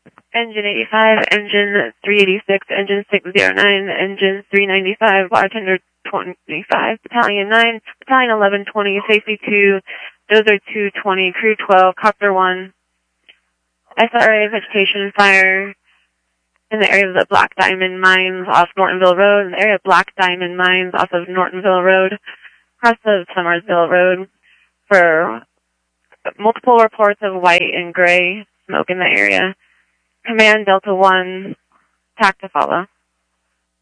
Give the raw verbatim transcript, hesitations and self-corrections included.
Engine eighty-five, engine three eighty-six, engine six oh nine, engine three ninety-five, bartender twenty-five, battalion nine, battalion eleven twenty, safety two, dozer two twenty, crew twelve, copter one, S R A vegetation fire in the area of the Black Diamond Mines off Nortonville Road, in the area of Black Diamond Mines off of Nortonville Road, across of Summersville Road, for multiple reports of white and gray smoke in the area. Command Delta one, TAC to follow.